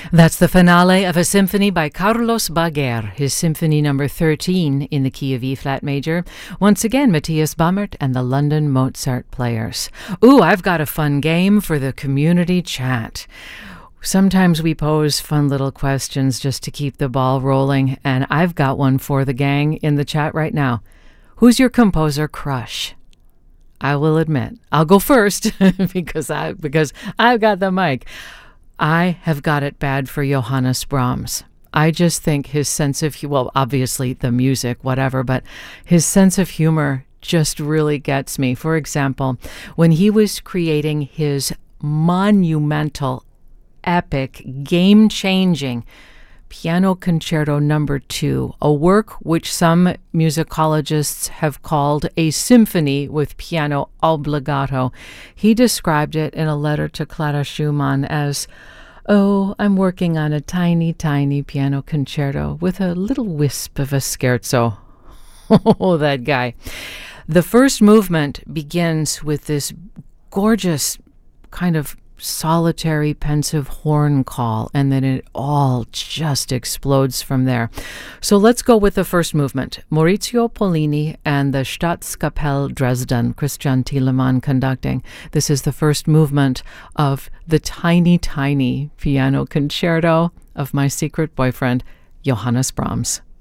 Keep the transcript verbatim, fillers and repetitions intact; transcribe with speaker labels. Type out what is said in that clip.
Speaker 1: That's the finale of a symphony by Carlos Baguer, his symphony number thirteen in the key of E-flat major. Once again, Matthias Bammert and the London Mozart Players. Ooh, I've got a fun game for the community chat. Sometimes we pose fun little questions just to keep the ball rolling, and I've got one for the gang in the chat right now. Who's your composer crush? I will admit, I'll go first because I because I've got the mic. I have got it bad for Johannes Brahms. I just think his sense of, well, obviously the music, whatever, but his sense of humor just really gets me. For example, when he was creating his monumental, epic, game-changing Piano Concerto number two, a work which some musicologists have called a symphony with piano obbligato. He described it in a letter to Clara Schumann as, "Oh, I'm working on a tiny, tiny piano concerto with a little wisp of a scherzo." Oh, that guy. The first movement begins with this gorgeous kind of solitary, pensive horn call, and then it all just explodes from there. So let's go with the first movement. Maurizio Pollini and the Staatskapelle Dresden, Christian Thielemann conducting. This is the first movement of the tiny, tiny piano concerto of my secret boyfriend, Johannes Brahms.